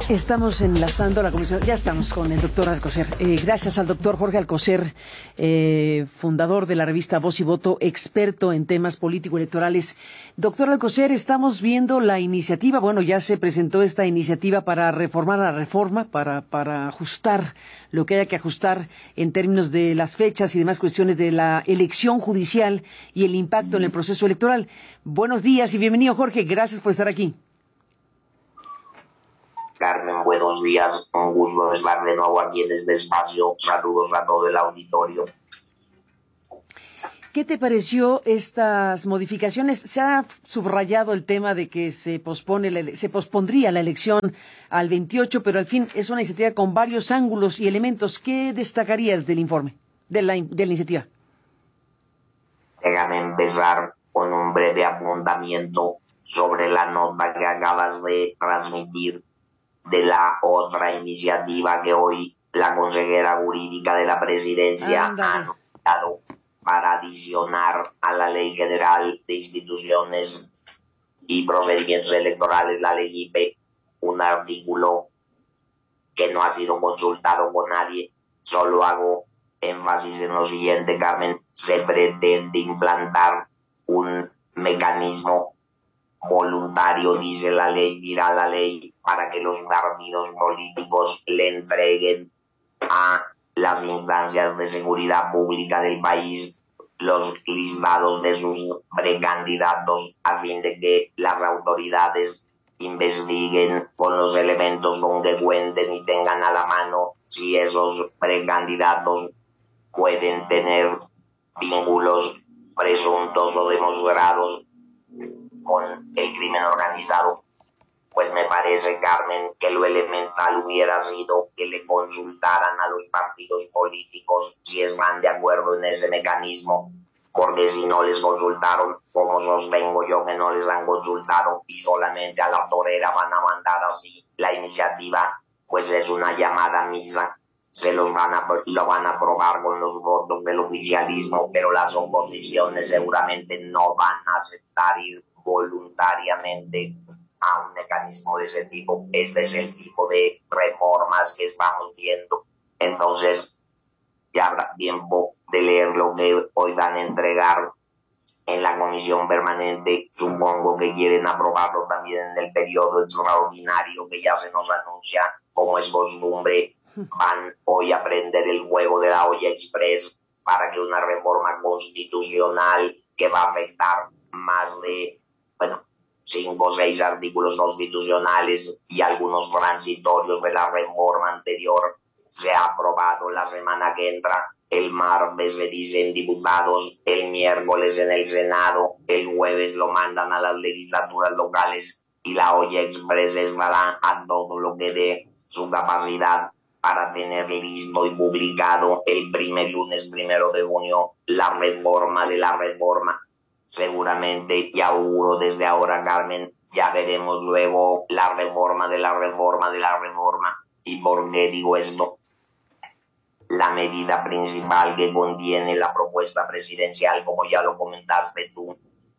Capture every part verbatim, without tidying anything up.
Estamos enlazando la comisión, ya estamos con el doctor Alcocer. Eh, gracias al doctor Jorge Alcocer, eh, fundador de la revista Voz y Voto, experto en temas político-electorales. Doctor Alcocer, estamos viendo la iniciativa, bueno, ya se presentó esta iniciativa para reformar la reforma, para, para ajustar lo que haya que ajustar en términos de las fechas y demás cuestiones de la elección judicial y el impacto en el proceso electoral. Buenos días y bienvenido, Jorge, gracias por estar aquí. Carmen, buenos días. Un gusto estar de nuevo aquí en este espacio. Saludos a todo el auditorio. ¿Qué te pareció estas modificaciones? Se ha subrayado el tema de que se pospone la, se pospondría la elección al veintiocho, pero al fin es una iniciativa con varios ángulos y elementos. ¿Qué destacarías del informe, de la, de la iniciativa? Déjame empezar con un breve apuntamiento sobre la nota que acabas de transmitir de la otra iniciativa que hoy la consejera jurídica de la presidencia Ándale. ha anunciado para adicionar a la Ley General de Instituciones y Procedimientos Electorales, la Ley I P E, un artículo que no ha sido consultado con nadie. Solo hago énfasis en lo siguiente, Carmen. Se pretende implantar un mecanismo voluntario, dice la ley, dirá la ley, para que los partidos políticos le entreguen a las instancias de seguridad pública del país los listados de sus precandidatos a fin de que las autoridades investiguen con los elementos con que cuenten y tengan a la mano si esos precandidatos pueden tener vínculos presuntos o demostrados con el crimen organizado. Pues me parece, Carmen, que lo elemental hubiera sido que le consultaran a los partidos políticos si están de acuerdo en ese mecanismo, porque si no les consultaron, como sostengo yo que no les han consultado y solamente a la torera van a mandar así la iniciativa, pues es una llamada a misa. Se los van a, lo van a aprobar con los votos del oficialismo, pero las oposiciones seguramente no van a aceptar ir voluntariamente a un mecanismo de ese tipo. Este es el tipo de reformas que estamos viendo. Entonces, ya habrá tiempo de leer lo que hoy van a entregar en la comisión permanente. Supongo que quieren aprobarlo también en el periodo extraordinario que ya se nos anuncia, como es costumbre. Van hoy a prender el juego de la olla express para que una reforma constitucional que va a afectar más de, bueno, cinco o seis artículos constitucionales y algunos transitorios de la reforma anterior sea aprobado la semana que entra. El martes se dicen diputados, el miércoles en el Senado, el jueves lo mandan a las legislaturas locales y la olla express estará a todo lo que dé su capacidad para tener listo y publicado el primer lunes primero de junio la reforma de la reforma. Seguramente, y auguro desde ahora, Carmen, ya veremos luego la reforma de la reforma de la reforma. ¿Y por qué digo esto? La medida principal que contiene la propuesta presidencial, como ya lo comentaste tú,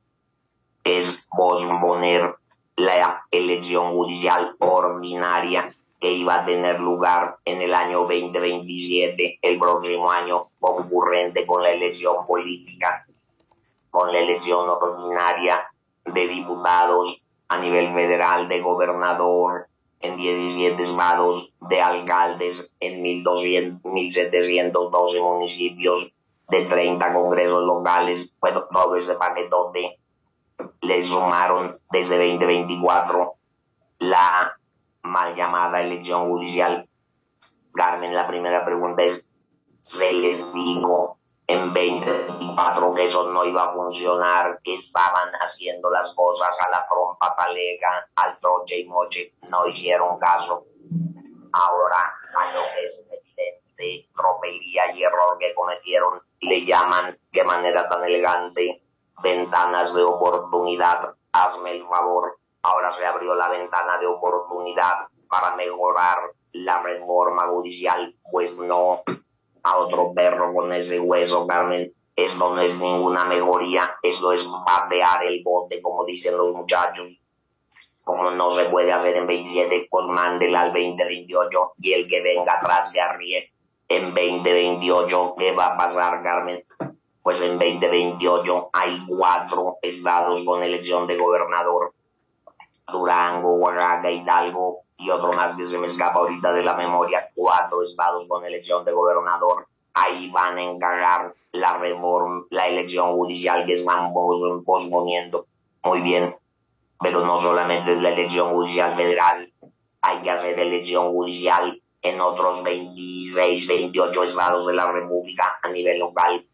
es posponer la elección judicial ordinaria que iba a tener lugar en el año veinte veintisiete, el próximo año, concurrente con la elección política, con la elección ordinaria de diputados a nivel federal, de gobernador en diecisiete estados, de alcaldes en mil setecientos doce municipios, de treinta congresos locales. Bueno, todo ese paquetote le sumaron desde veinte veinticuatro la mal llamada elección judicial. Carmen, la primera pregunta es, ¿se les dijo en veinte veinticuatro que eso no iba a funcionar, que estaban haciendo las cosas a la trompa talega, al troche y moche? No hicieron caso. Ahora, a lo que es un evidente tropelía y error que cometieron, le llaman, de manera tan elegante, ventanas de oportunidad. Hazme el favor. Ahora se abrió la ventana de oportunidad para mejorar la reforma judicial. Pues no, a otro perro con ese hueso, Carmen. Esto no es ninguna mejoría, esto es patear el bote, como dicen los muchachos. como no se puede hacer en veintisiete, pues mándela al veinte veintiocho y el que venga atrás se arríe. En veinte veintiocho, ¿qué va a pasar, Carmen? Pues en veinte veintiocho hay cuatro estados con elección de gobernador: Durango, Oaxaca, Hidalgo y otro más que se me escapa ahorita de la memoria. Cuatro estados con elección de gobernador. Ahí van a encargar la reforma, la elección judicial que están posponiendo. Muy bien, pero no solamente es la elección judicial federal, hay que hacer elección judicial en otros veintiséis, veintiocho estados de la República a nivel local.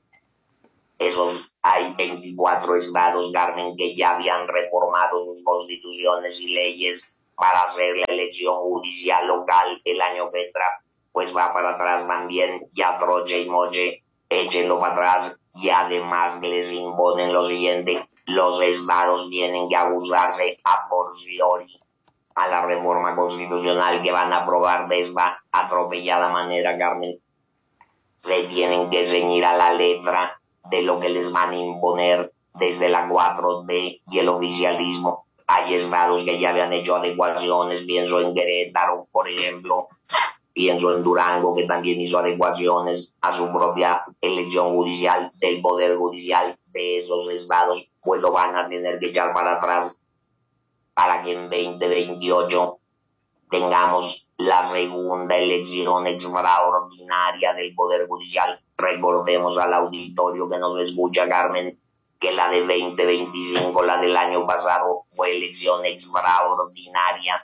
Esos hay veinticuatro estados, Carmen, que ya habían reformado sus constituciones y leyes para hacer la elección judicial local el año que entra. Pues va para atrás también, ya troche y moche, échenlo para atrás, y además les imponen lo siguiente: los estados tienen que abusarse a fortiori a la reforma constitucional que van a aprobar de esta atropellada manera, Carmen. Se tienen que ceñir a la letra de lo que les van a imponer desde la cuatro T y el oficialismo. Hay estados que ya habían hecho adecuaciones, pienso en Querétaro, por ejemplo, pienso en Durango, que también hizo adecuaciones a su propia elección judicial, del poder judicial de esos estados, pues lo van a tener que echar para atrás para que en veinte veintiocho tengamos la segunda elección extraordinaria del Poder Judicial. Recordemos al auditorio que nos escucha, Carmen, que la de veinte veinticinco, la del año pasado, fue elección extraordinaria.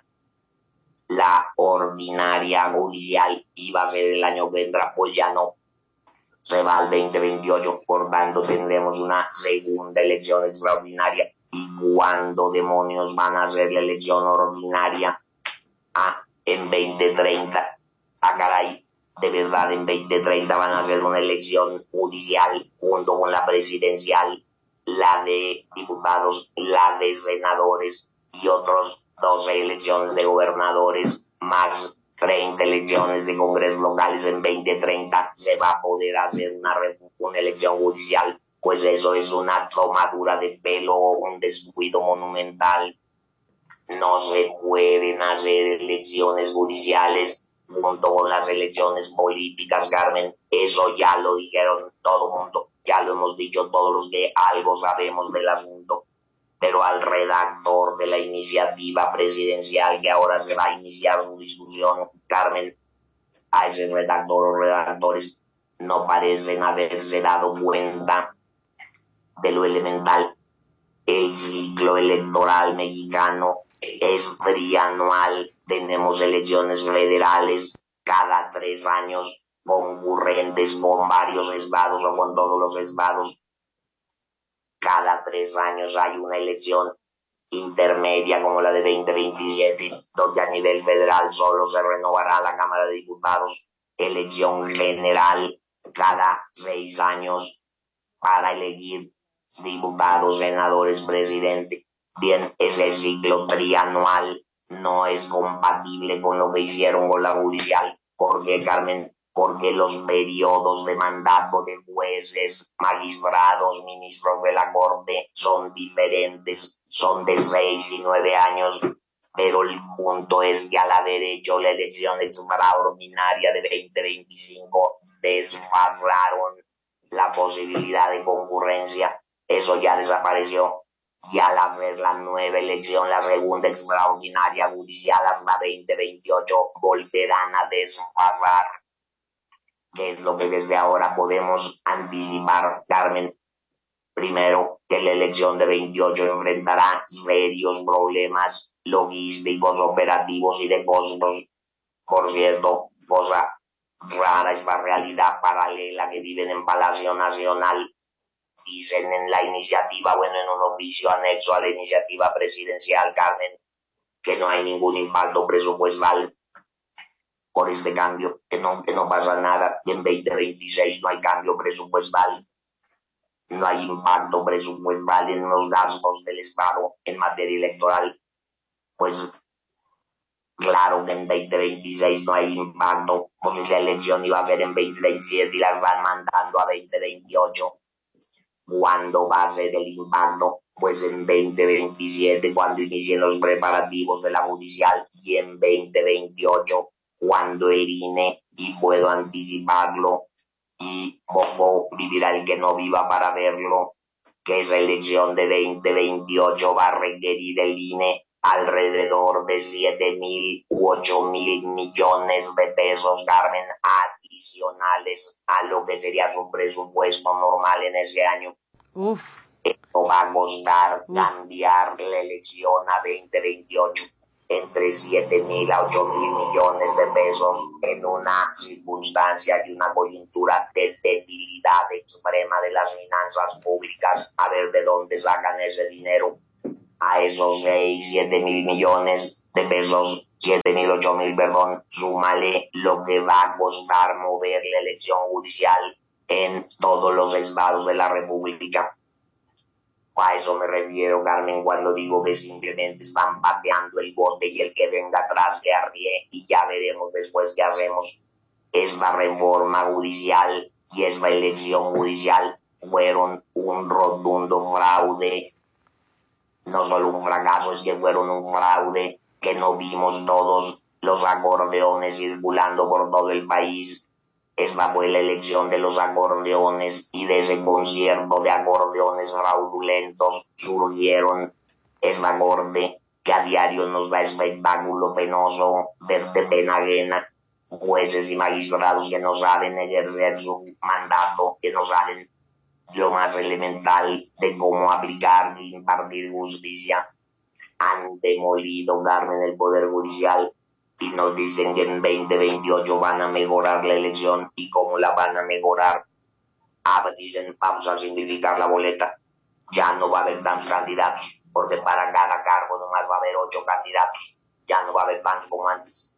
La ordinaria judicial iba a ser el año que entra, pues ya no. Se va al veinte veintiocho, por tanto tendremos una segunda elección extraordinaria. ¿Y cuándo demonios van a hacer la elección ordinaria? Ah, en veinte treinta. Ah, caray, de verdad en veinte treinta van a hacer una elección judicial junto con la presidencial, la de diputados, la de senadores y otros doce elecciones de gobernadores, más treinta elecciones de congresos locales. En veinte treinta se va a poder hacer una, una elección judicial. Pues eso es una tomadura de pelo, un descuido monumental. No se pueden hacer elecciones judiciales junto con las elecciones políticas, Carmen. Eso ya lo dijeron todo el mundo, ya lo hemos dicho todos los que algo sabemos del asunto. Pero al redactor de la iniciativa presidencial que ahora se va a iniciar su discusión, Carmen, a ese redactor o redactores no parecen haberse dado cuenta de lo elemental. El ciclo electoral mexicano es trianual. Tenemos elecciones federales cada tres años concurrentes con varios estados o con todos los estados. Cada tres años hay una elección intermedia como la de veinte veintisiete, donde a nivel federal solo se renovará la Cámara de Diputados. Elección general cada seis años para elegir diputados, senadores, presidente. Bien, ese ciclo trianual no es compatible con lo que hicieron con la judicial. ¿Por qué, Carmen? Porque los periodos de mandato de jueces, magistrados, ministros de la Corte son diferentes, son de seis y nueve años. Pero el punto es que al haber hecho la elección extraordinaria de veinte veinticinco, desfasaron la posibilidad de concurrencia. Eso ya desapareció. Y al hacer la nueva elección, la segunda extraordinaria judicial hasta veinte veintiocho, volverán a desfasar. ¿Qué es lo que desde ahora podemos anticipar, Carmen? Primero, que la elección de veintiocho enfrentará serios problemas logísticos, operativos y de costos. Por cierto, cosa rara, esta realidad paralela que viven en Palacio Nacional. Dicen en la iniciativa, bueno, en un oficio anexo a la iniciativa presidencial, Carmen, que no hay ningún impacto presupuestal por este cambio, que no, que no pasa nada, que en veinte veintiséis no hay cambio presupuestal, no hay impacto presupuestal en los gastos del Estado en materia electoral. Pues claro que en veinte veintiséis no hay impacto, porque la elección iba a ser en veinte veintisiete y las van mandando a veinte veintiocho. ¿Cuándo va a ser el impacto? pues en veinte veintisiete, cuando inicien los preparativos de la judicial, y en veinte veintiocho, cuando el I N E, y puedo anticiparlo, y poco vivirá el que no viva para verlo, que esa elección de veinte veintiocho va a requerir el I N E alrededor de siete mil u ocho mil millones de pesos, Carmen, adicionales a lo que sería su presupuesto normal en ese año. Uf. Esto va a costar cambiar la elección a veinte veintiocho entre siete mil a ocho mil millones de pesos en una circunstancia y una coyuntura de debilidad extrema de las finanzas públicas. A ver de dónde sacan ese dinero. A esos seis, siete mil millones de pesos, siete mil, ocho mil, perdón, súmale lo que va a costar mover la elección judicial en todos los estados de la República. A eso me refiero, Carmen, cuando digo que simplemente están pateando el bote y el que venga atrás que arríe y ya veremos después qué hacemos. Esta reforma judicial y esta elección judicial fueron un rotundo fraude. No solo un fracaso, es que fueron un fraude que no vimos todos los acordeones circulando por todo el país. Esta fue la elección de los acordeones y de ese concierto de acordeones fraudulentos surgieron esta corte que a diario nos da espectáculo penoso, ver de pena ajena, jueces y magistrados que no saben ejercer su mandato, que no saben lo más elemental de cómo aplicar y impartir justicia. Han demolido, Carmen, el Poder Judicial y nos dicen que en veinte veintiocho van a mejorar la elección. ¿Y cómo la van a mejorar? Ah, dicen, vamos a simplificar la boleta. Ya no va a haber tantos candidatos, porque para cada cargo nomás va a haber ocho candidatos. Ya no va a haber tantos como antes.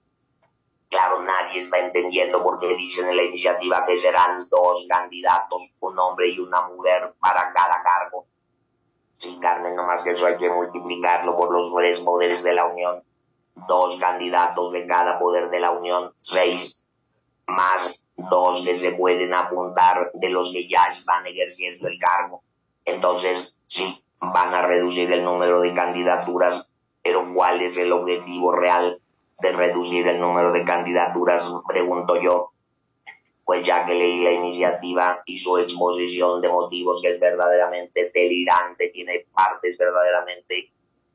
Claro, nadie está entendiendo por qué dicen en la iniciativa que serán dos candidatos, un hombre y una mujer para cada cargo. Sin Carmen, nomás que eso hay que multiplicarlo por los tres poderes de la Unión. Dos candidatos de cada poder de la Unión, seis, más dos que se pueden apuntar de los que ya están ejerciendo el cargo. Entonces, sí, van a reducir el número de candidaturas, pero ¿cuál es el objetivo real de reducir el número de candidaturas? Pregunto yo. Pues ya que leí la iniciativa y su exposición de motivos, que es verdaderamente delirante, tiene partes verdaderamente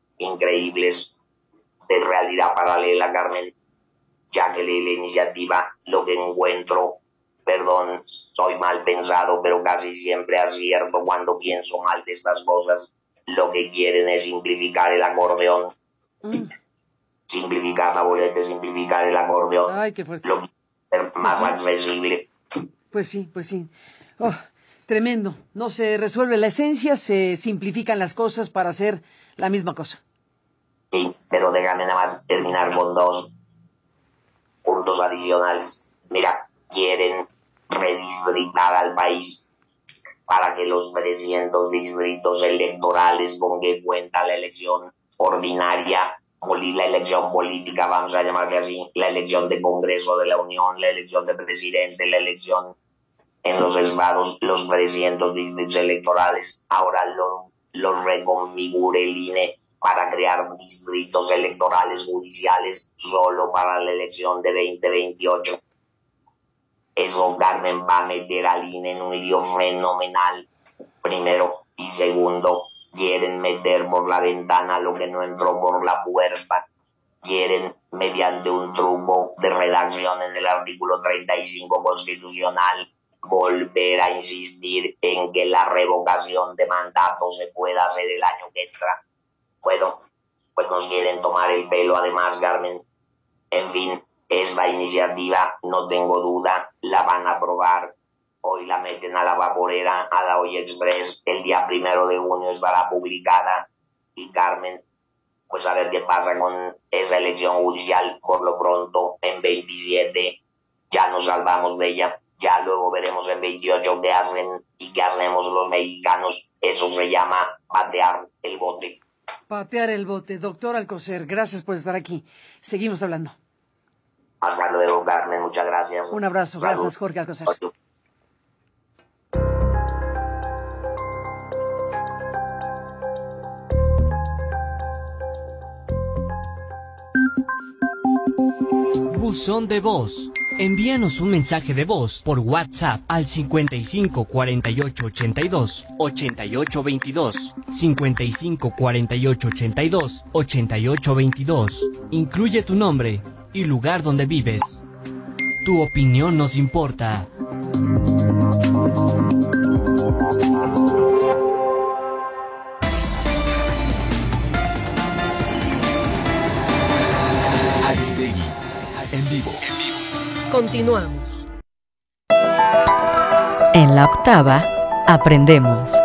increíbles de realidad paralela, Carmen. Ya que leí la iniciativa, lo que encuentro, perdón, soy mal pensado, pero casi siempre acierto cuando pienso mal de estas cosas. Lo que quieren es simplificar el acordeón. Mm. Simplificar la boleta, simplificar el acordeón. Ay, qué fuerte. Lo que es más pues sí. accesible. Pues sí, pues sí. Oh, tremendo. No se resuelve la esencia, se simplifican las cosas para hacer la misma cosa. Sí, pero déjame nada más terminar con dos puntos adicionales. Mira, quieren redistritar al país para que los trescientos distritos electorales con que cuenta la elección ordinaria, la elección política, vamos a llamarle así, la elección de Congreso de la Unión, la elección de presidente, la elección en los estados, los trescientos distritos electorales, ahora los lo reconfigure el I N E para crear distritos electorales judiciales solo para la elección de veinte veintiocho. Eso, Carmen, va a meter al I N E en un lío fenomenal, primero, y segundo, quieren meter por la ventana lo que no entró por la puerta. Quieren, mediante un truco de redacción en el artículo treinta y cinco constitucional, volver a insistir en que la revocación de mandato se pueda hacer el año que entra. Bueno, pues nos quieren tomar el pelo además, Carmen. En fin, esta iniciativa, no tengo duda, la van a aprobar. Hoy la meten a la vaporera, a la Hoy Express. El día primero de junio estará publicada. Y Carmen, pues a ver qué pasa con esa elección judicial. Por lo pronto, en veintisiete ya nos salvamos de ella. Ya luego veremos en veintiocho qué hacen y qué hacemos los mexicanos. Eso se llama patear el bote. Patear el bote. Doctor Alcocer, gracias por estar aquí. Seguimos hablando. Hasta luego, Carmen. Muchas gracias. Un abrazo. Salud. Gracias, Jorge Alcocer. Buzón de voz. Envíanos un mensaje de voz por WhatsApp al cincuenta y cinco cuarenta y ocho ochenta y dos ochenta y ocho veintidós, cincuenta y cinco cuarenta y ocho ochenta y dos ochenta y ocho veintidós. Incluye tu nombre y lugar donde vives. Tu opinión nos importa. Aristegui, en vivo. Continuamos. En la octava, aprendemos.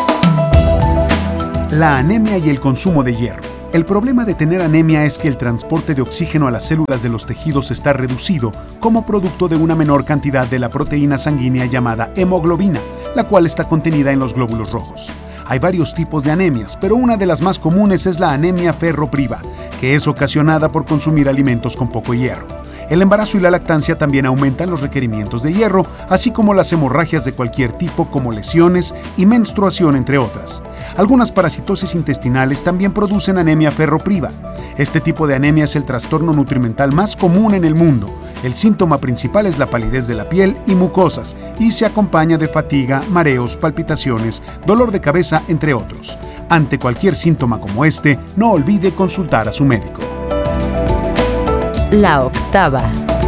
La anemia y el consumo de hierro. El problema de tener anemia es que el transporte de oxígeno a las células de los tejidos está reducido como producto de una menor cantidad de la proteína sanguínea llamada hemoglobina, la cual está contenida en los glóbulos rojos. Hay varios tipos de anemias, pero una de las más comunes es la anemia ferropriva, que es ocasionada por consumir alimentos con poco hierro. El embarazo y la lactancia también aumentan los requerimientos de hierro, así como las hemorragias de cualquier tipo como lesiones y menstruación, entre otras. Algunas parasitosis intestinales también producen anemia ferropriva. Este tipo de anemia es el trastorno nutrimental más común en el mundo. El síntoma principal es la palidez de la piel y mucosas, y se acompaña de fatiga, mareos, palpitaciones, dolor de cabeza, entre otros. Ante cualquier síntoma como este, no olvide consultar a su médico. La octava.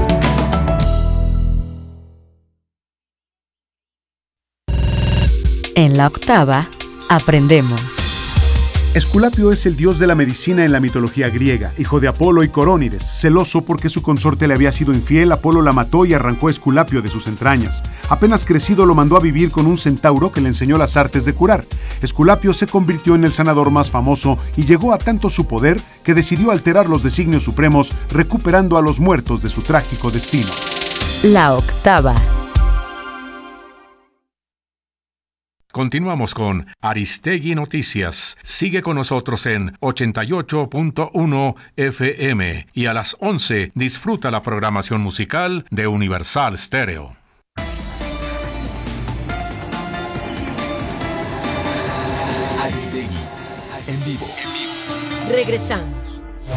En la octava, aprendemos. Esculapio es el dios de la medicina en la mitología griega, hijo de Apolo y Corónides. Celoso porque su consorte le había sido infiel, Apolo la mató y arrancó a Esculapio de sus entrañas. Apenas crecido lo mandó a vivir con un centauro que le enseñó las artes de curar. Esculapio se convirtió en el sanador más famoso y llegó a tanto su poder que decidió alterar los designios supremos, recuperando a los muertos de su trágico destino. La octava. Continuamos con Aristegui Noticias. Sigue con nosotros en ochenta y ocho punto uno F M y a las once disfruta la programación musical de Universal Stereo. Aristegui, en vivo. Regresamos.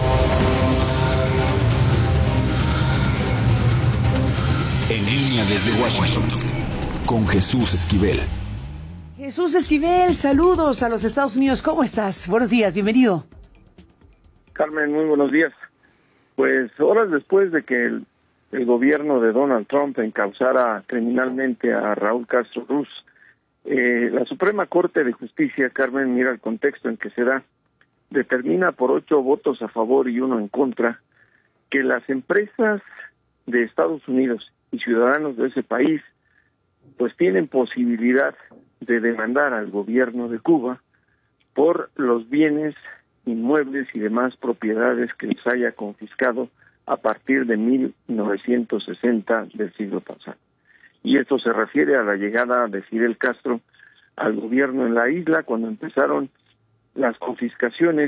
En línea desde Washington, con Jesús Esquivel. Jesús Esquivel, saludos a los Estados Unidos. ¿Cómo estás? Buenos días, bienvenido. Carmen, muy buenos días. Pues horas después de que el, el gobierno de Donald Trump encausara criminalmente a Raúl Castro Ruz, eh, la Suprema Corte de Justicia, Carmen, mira el contexto en que se da, determina por ocho votos a favor y uno en contra que las empresas de Estados Unidos y ciudadanos de ese país pues tienen posibilidad de demandar al gobierno de Cuba por los bienes, inmuebles y demás propiedades que les haya confiscado a partir de mil novecientos sesenta del siglo pasado. Y esto se refiere a la llegada de Fidel Castro al gobierno en la isla, cuando empezaron las confiscaciones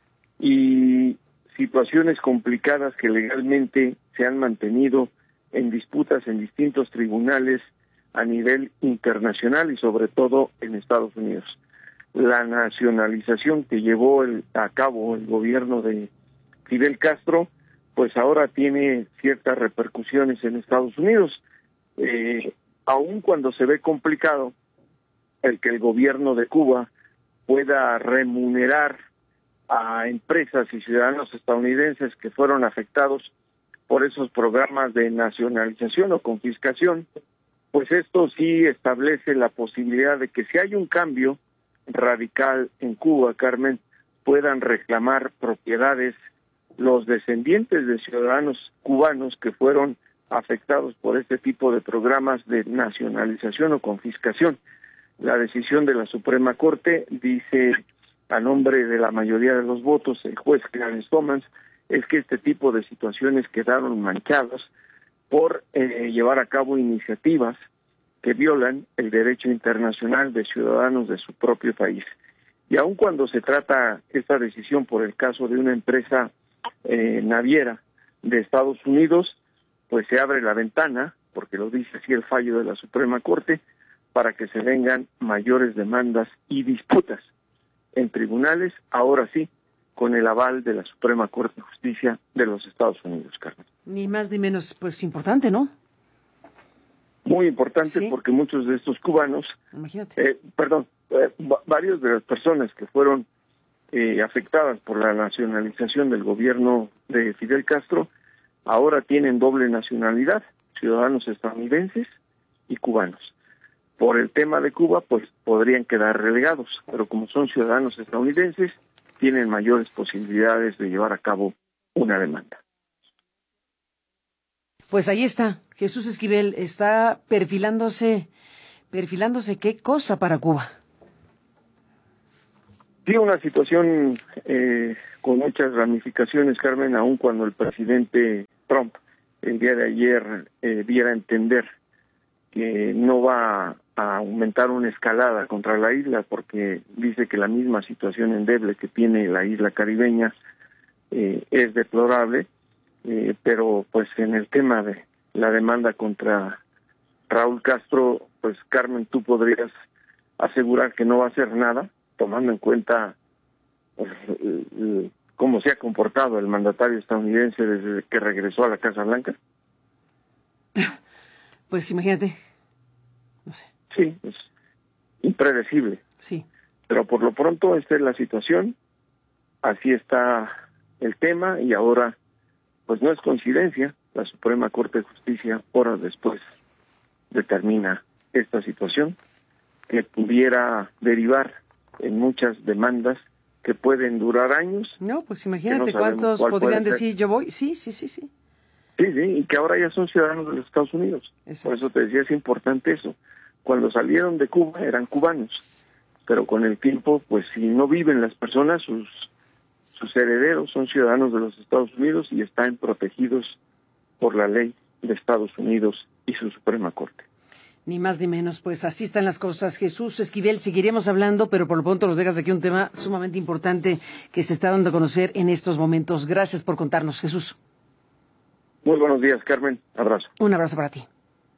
y situaciones complicadas que legalmente se han mantenido en disputas en distintos tribunales a nivel internacional y sobre todo en Estados Unidos. La nacionalización que llevó el, a cabo el gobierno de Fidel Castro, pues ahora tiene ciertas repercusiones en Estados Unidos, eh, aun cuando se ve complicado el que el gobierno de Cuba pueda remunerar a empresas y ciudadanos estadounidenses que fueron afectados por esos programas de nacionalización o confiscación. Pues esto sí establece la posibilidad de que si hay un cambio radical en Cuba, Carmen, puedan reclamar propiedades los descendientes de ciudadanos cubanos que fueron afectados por este tipo de programas de nacionalización o confiscación. La decisión de la Suprema Corte dice, a nombre de la mayoría de los votos, el juez Clarence Thomas, es que este tipo de situaciones quedaron manchadas por eh, llevar a cabo iniciativas que violan el derecho internacional de ciudadanos de su propio país. Y aun cuando se trata esta decisión por el caso de una empresa eh, naviera de Estados Unidos, pues se abre la ventana, porque lo dice así el fallo de la Suprema Corte, para que se vengan mayores demandas y disputas en tribunales, ahora sí, con el aval de la Suprema Corte de Justicia de los Estados Unidos, Carmen. Ni más ni menos, pues importante, ¿no? Muy importante, sí, porque muchos de estos cubanos, eh, perdón, eh, varios de las personas que fueron eh, afectadas por la nacionalización del gobierno de Fidel Castro, ahora tienen doble nacionalidad, ciudadanos estadounidenses y cubanos. Por el tema de Cuba, pues podrían quedar relegados, pero como son ciudadanos estadounidenses, tienen mayores posibilidades de llevar a cabo una demanda. Pues ahí está, Jesús Esquivel está perfilándose, perfilándose qué cosa para Cuba. Sí, una situación eh, con muchas ramificaciones, Carmen, aun cuando el presidente Trump el día de ayer eh, diera a entender que no va a aumentar una escalada contra la isla, porque dice que la misma situación endeble que tiene la isla caribeña eh, es deplorable. Eh, pero pues en el tema de la demanda contra Raúl Castro, pues Carmen, tú podrías asegurar que no va a hacer nada, tomando en cuenta pues, el, el, cómo se ha comportado el mandatario estadounidense desde que regresó a la Casa Blanca. Pues imagínate, no sé. Sí, es impredecible. Sí. Pero por lo pronto esta es la situación, así está el tema, y ahora pues no es coincidencia, la Suprema Corte de Justicia, horas después, determina esta situación que pudiera derivar en muchas demandas que pueden durar años. No, pues imagínate no cuántos podrían decir yo voy. Sí, sí, sí, sí. Sí, sí, y que ahora ya son ciudadanos de los Estados Unidos. Exacto. Por eso te decía, es importante eso. Cuando salieron de Cuba eran cubanos, pero con el tiempo, pues si no viven las personas, sus Sus herederos son ciudadanos de los Estados Unidos y están protegidos por la ley de Estados Unidos y su Suprema Corte. Ni más ni menos, pues así están las cosas. Jesús Esquivel, seguiremos hablando, pero por lo pronto nos dejas aquí un tema sumamente importante que se está dando a conocer en estos momentos. Gracias por contarnos, Jesús. Muy buenos días, Carmen. Abrazo. Un abrazo para ti.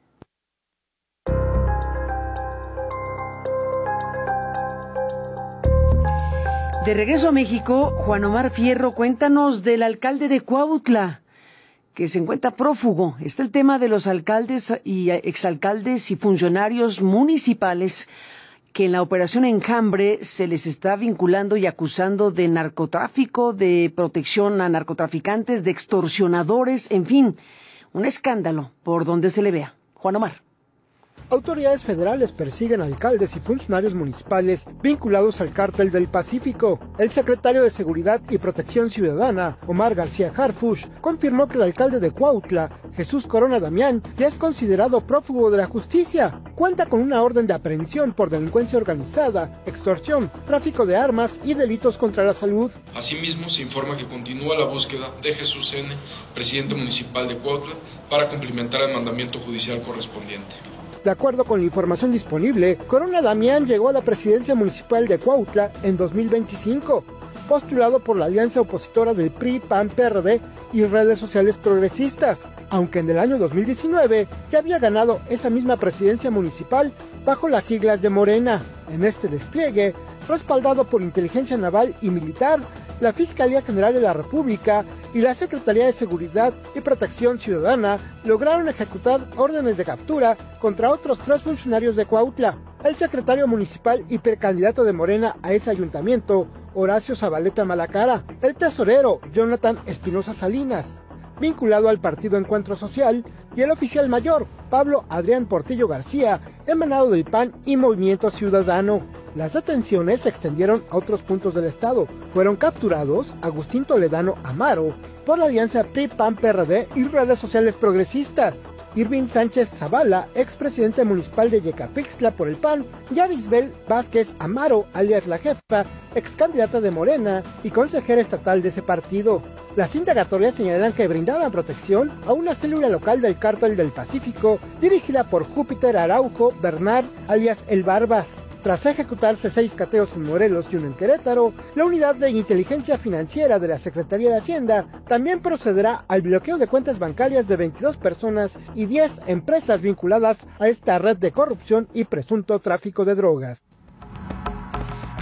De regreso a México, Juan Omar Fierro, cuéntanos del alcalde de Cuautla, que se encuentra prófugo. Está el tema de los alcaldes y exalcaldes y funcionarios municipales que en la operación Enjambre se les está vinculando y acusando de narcotráfico, de protección a narcotraficantes, de extorsionadores, en fin, un escándalo por donde se le vea. Juan Omar. Autoridades federales persiguen a alcaldes y funcionarios municipales vinculados al Cártel del Pacífico. El secretario de Seguridad y Protección Ciudadana, Omar García Harfuch, confirmó que el alcalde de Cuautla, Jesús Corona Damián, ya es considerado prófugo de la justicia. Cuenta con una orden de aprehensión por delincuencia organizada, extorsión, tráfico de armas y delitos contra la salud. Asimismo, se informa que continúa la búsqueda de Jesús N., presidente municipal de Cuautla, para cumplimentar el mandamiento judicial correspondiente. De acuerdo con la información disponible, Corona Damián llegó a la presidencia municipal de Cuautla en dos mil veinticinco, postulado por la alianza opositora del P R I, P A N, P R D y redes sociales progresistas, aunque en el año dos mil diecinueve ya había ganado esa misma presidencia municipal bajo las siglas de Morena. En este despliegue, respaldado por inteligencia naval y militar, la Fiscalía General de la República y la Secretaría de Seguridad y Protección Ciudadana lograron ejecutar órdenes de captura contra otros tres funcionarios de Cuautla: el secretario municipal y precandidato de Morena a ese ayuntamiento, Horacio Zabaleta Malacara; el tesorero, Jonathan Espinosa Salinas, vinculado al Partido Encuentro Social; y el oficial mayor, Pablo Adrián Portillo García, emanado del P A N y Movimiento Ciudadano. Las detenciones se extendieron a otros puntos del estado. Fueron capturados Agustín Toledano Amaro por la alianza P R I, P A N, P R D y redes sociales progresistas; Irving Sánchez Zavala, expresidente municipal de Yecapixtla por el P A N; y Arisbel Vázquez Amaro, alias La Jefa, excandidata de Morena y consejera estatal de ese partido. Las indagatorias señalan que brindaban protección a una célula local del Cártel del Pacífico, dirigida por Júpiter Araujo Bernard, alias El Barbas. Tras ejecutarse seis cateos en Morelos y uno en Querétaro, la unidad de inteligencia financiera de la Secretaría de Hacienda también procederá al bloqueo de cuentas bancarias de veintidós personas y diez empresas vinculadas a esta red de corrupción y presunto tráfico de drogas.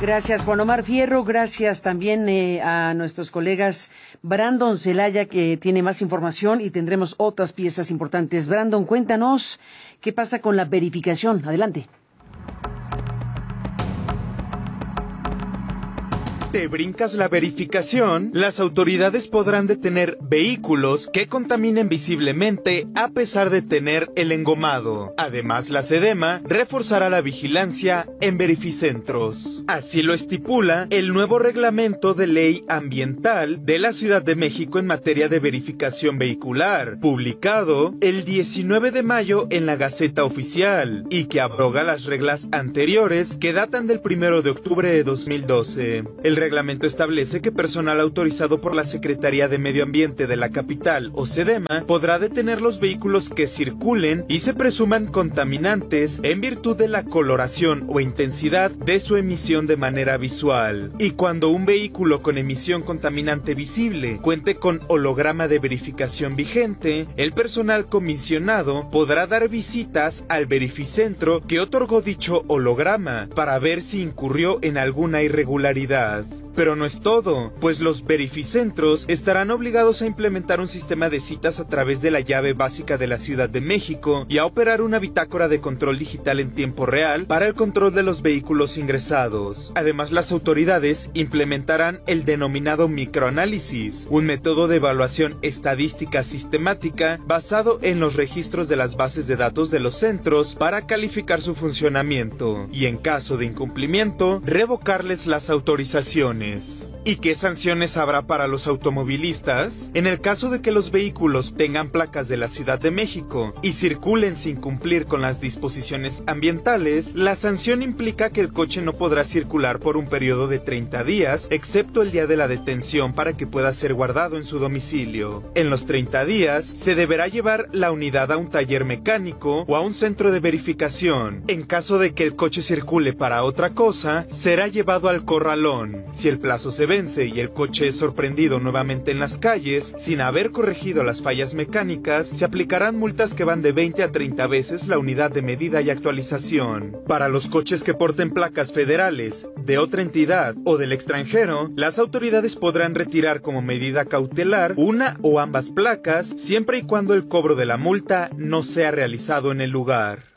Gracias, Juan Omar Fierro. Gracias también eh, a nuestros colegas Brandon Celaya, que tiene más información, y tendremos otras piezas importantes. Brandon, cuéntanos qué pasa con la verificación. Adelante. ¿Te brincas la verificación? Las autoridades podrán detener vehículos que contaminen visiblemente a pesar de tener el engomado. Además, la SEDEMA reforzará la vigilancia en verificentros. Así lo estipula el nuevo reglamento de ley ambiental de la Ciudad de México en materia de verificación vehicular, publicado el diecinueve de mayo en la Gaceta Oficial, y que abroga las reglas anteriores que datan del primero de octubre de dos mil doce. El reglamento establece que personal autorizado por la Secretaría de Medio Ambiente de la capital o SEDEMA podrá detener los vehículos que circulen y se presuman contaminantes en virtud de la coloración o intensidad de su emisión de manera visual. Y cuando un vehículo con emisión contaminante visible cuente con holograma de verificación vigente, el personal comisionado podrá dar visitas al verificentro que otorgó dicho holograma para ver si incurrió en alguna irregularidad. Pero no es todo, pues los verificentros estarán obligados a implementar un sistema de citas a través de la llave básica de la Ciudad de México y a operar una bitácora de control digital en tiempo real para el control de los vehículos ingresados. Además, las autoridades implementarán el denominado microanálisis, un método de evaluación estadística sistemática basado en los registros de las bases de datos de los centros para calificar su funcionamiento y, en caso de incumplimiento, revocarles las autorizaciones. ¿Y qué sanciones habrá para los automovilistas? En el caso de que los vehículos tengan placas de la Ciudad de México y circulen sin cumplir con las disposiciones ambientales, la sanción implica que el coche no podrá circular por un periodo de treinta días, excepto el día de la detención, para que pueda ser guardado en su domicilio. En los treinta días, se deberá llevar la unidad a un taller mecánico o a un centro de verificación. En caso de que el coche circule para otra cosa, será llevado al corralón. Si el plazo se vence y el coche es sorprendido nuevamente en las calles, sin haber corregido las fallas mecánicas, se aplicarán multas que van de veinte a treinta veces la unidad de medida y actualización. Para los coches que porten placas federales, de otra entidad o del extranjero, las autoridades podrán retirar como medida cautelar una o ambas placas, siempre y cuando el cobro de la multa no sea realizado en el lugar.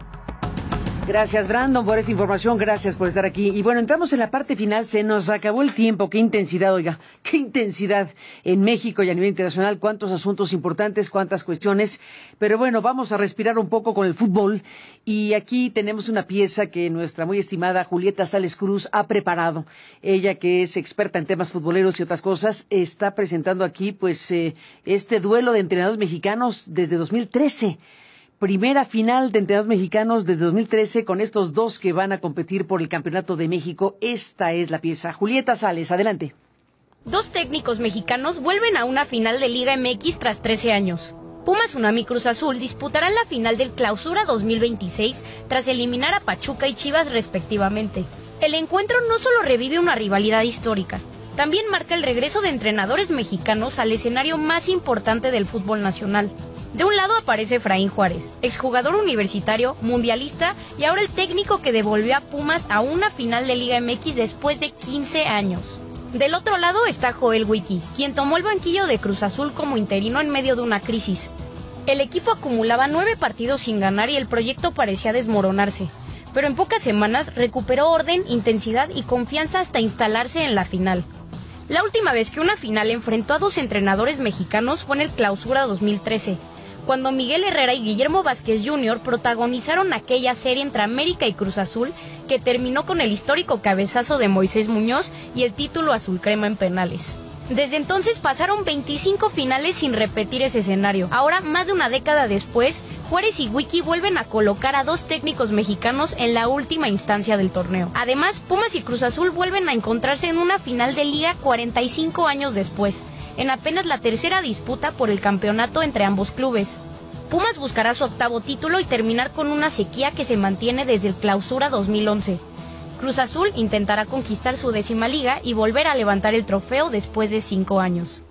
Gracias, Brandon, por esta información. Gracias por estar aquí. Y bueno, entramos en la parte final. Se nos acabó el tiempo. Qué intensidad, oiga. Qué intensidad en México y a nivel internacional. Cuántos asuntos importantes, cuántas cuestiones. Pero bueno, vamos a respirar un poco con el fútbol. Y aquí tenemos una pieza que nuestra muy estimada Julieta Sales Cruz ha preparado. Ella, que es experta en temas futboleros y otras cosas, está presentando aquí pues eh, este duelo de entrenadores mexicanos desde dos mil trece. Primera final de entrenadores mexicanos desde dos mil trece con estos dos que van a competir por el Campeonato de México. Esta es la pieza. Julieta Sales, adelante. Dos técnicos mexicanos vuelven a una final de Liga M X tras trece años. Pumas, Tsunami y Cruz Azul disputarán la final del Clausura dos mil veintiséis tras eliminar a Pachuca y Chivas respectivamente. El encuentro no solo revive una rivalidad histórica, también marca el regreso de entrenadores mexicanos al escenario más importante del fútbol nacional. De un lado aparece Efraín Juárez, exjugador universitario, mundialista y ahora el técnico que devolvió a Pumas a una final de Liga M X después de quince años. Del otro lado está Joel Wiki, quien tomó el banquillo de Cruz Azul como interino en medio de una crisis. El equipo acumulaba nueve partidos sin ganar y el proyecto parecía desmoronarse, pero en pocas semanas recuperó orden, intensidad y confianza hasta instalarse en la final. La última vez que una final enfrentó a dos entrenadores mexicanos fue en el Clausura dos mil trece, cuando Miguel Herrera y Guillermo Vázquez junior protagonizaron aquella serie entre América y Cruz Azul que terminó con el histórico cabezazo de Moisés Muñoz y el título azul crema en penales. Desde entonces pasaron veinticinco finales sin repetir ese escenario. Ahora, más de una década después, Juárez y Wiki vuelven a colocar a dos técnicos mexicanos en la última instancia del torneo. Además, Pumas y Cruz Azul vuelven a encontrarse en una final de liga cuarenta y cinco años después, en apenas la tercera disputa por el campeonato entre ambos clubes. Pumas buscará su octavo título y terminar con una sequía que se mantiene desde el Clausura dos mil once. Cruz Azul intentará conquistar su décima liga y volver a levantar el trofeo después de cinco años.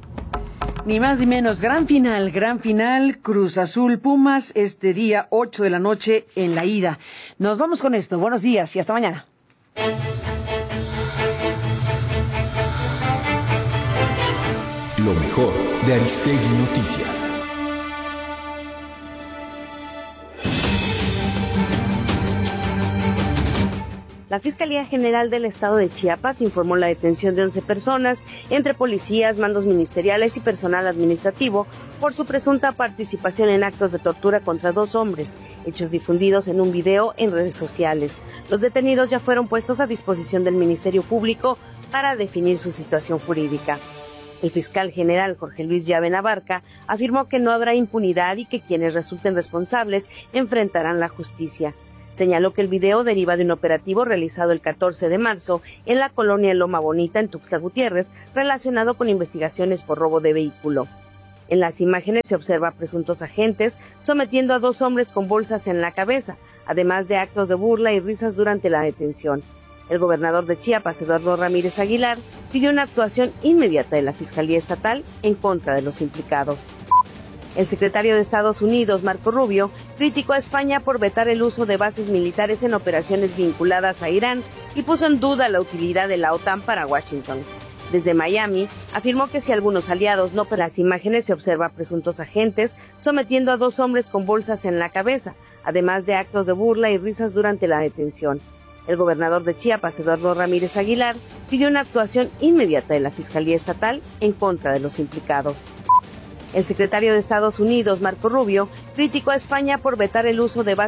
Ni más ni menos, gran final, gran final, Cruz Azul Pumas, este día ocho de la noche en la ida. Nos vamos con esto, buenos días y hasta mañana. Lo mejor de Aristegui Noticias. La Fiscalía General del Estado de Chiapas informó la detención de once personas, entre policías, mandos ministeriales y personal administrativo, por su presunta participación en actos de tortura contra dos hombres, hechos difundidos en un video en redes sociales. Los detenidos ya fueron puestos a disposición del Ministerio Público para definir su situación jurídica. El fiscal general Jorge Luis Llave Abarca afirmó que no habrá impunidad y que quienes resulten responsables enfrentarán la justicia. Señaló que el video deriva de un operativo realizado el catorce de marzo en la colonia Loma Bonita, en Tuxtla Gutiérrez, relacionado con investigaciones por robo de vehículo. En las imágenes se observa a presuntos agentes sometiendo a dos hombres con bolsas en la cabeza, además de actos de burla y risas durante la detención. El gobernador de Chiapas, Eduardo Ramírez Aguilar, pidió una actuación inmediata de la Fiscalía Estatal en contra de los implicados. El secretario de Estados Unidos, Marco Rubio, criticó a España por vetar el uso de bases militares en operaciones vinculadas a Irán y puso en duda la utilidad de la OTAN para Washington. Desde Miami, afirmó que si algunos aliados no operan, las imágenes se observa a presuntos agentes sometiendo a dos hombres con bolsas en la cabeza, además de actos de burla y risas durante la detención. El gobernador de Chiapas, Eduardo Ramírez Aguilar, pidió una actuación inmediata de la Fiscalía Estatal en contra de los implicados. El secretario de Estados Unidos, Marco Rubio, criticó a España por vetar el uso de bases